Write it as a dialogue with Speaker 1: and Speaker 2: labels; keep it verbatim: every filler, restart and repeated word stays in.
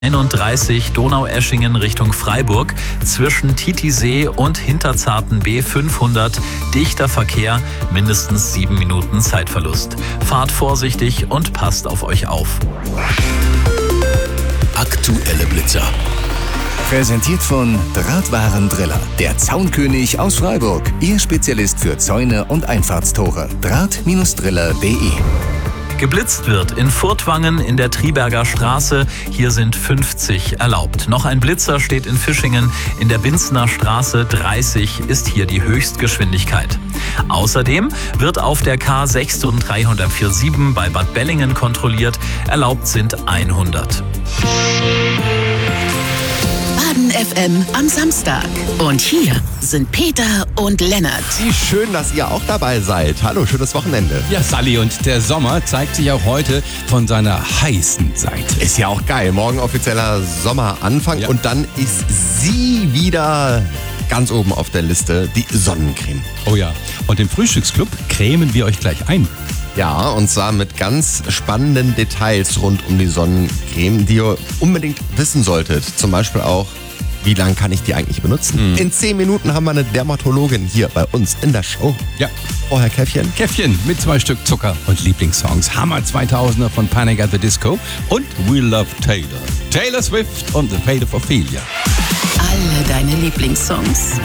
Speaker 1: einunddreißig Donaueschingen Richtung Freiburg. Zwischen Titisee und Hinterzarten B fünfhundert dichter Verkehr, mindestens sieben Minuten Zeitverlust. Fahrt vorsichtig und passt auf euch auf.
Speaker 2: Aktuelle Blitzer. Präsentiert von Drahtwarendriller, der Zaunkönig aus Freiburg. Ihr Spezialist für Zäune und Einfahrtstore. Draht Driller punkt de.
Speaker 1: Geblitzt wird in Furtwangen in der Triberger Straße. Hier sind fünfzig erlaubt. Noch ein Blitzer steht in Fischingen. In der Binzner Straße dreißig ist hier die Höchstgeschwindigkeit. Außerdem wird auf der K sechs drei null vier sieben bei Bad Bellingen kontrolliert. Erlaubt sind hundert.
Speaker 3: F M am Samstag. Und hier sind Peter und Lennart.
Speaker 4: Wie schön, dass ihr auch dabei seid. Hallo, schönes Wochenende.
Speaker 5: Ja, Sally, und der Sommer zeigt sich auch heute von seiner heißen Seite.
Speaker 4: Ist ja auch geil. Morgen offizieller Sommeranfang
Speaker 5: Ja.
Speaker 4: und dann ist sie wieder ganz oben auf der Liste, die Sonnencreme.
Speaker 5: Oh ja, und im Frühstücksclub cremen wir euch gleich ein.
Speaker 4: Ja, und zwar mit ganz spannenden Details rund um die Sonnencreme, die ihr unbedingt wissen solltet. Zum Beispiel auch, wie lange kann ich die eigentlich benutzen?
Speaker 5: Mhm.
Speaker 4: In zehn Minuten haben wir eine Dermatologin hier bei uns in der Show.
Speaker 5: Ja,
Speaker 4: Vorher Käffchen.
Speaker 5: Käffchen mit zwei Stück Zucker und Lieblingssongs. Hammer zweitausender von Panic at the Disco und We Love Taylor. Taylor Swift und The Fate of Ophelia.
Speaker 3: Alle deine Lieblingssongs.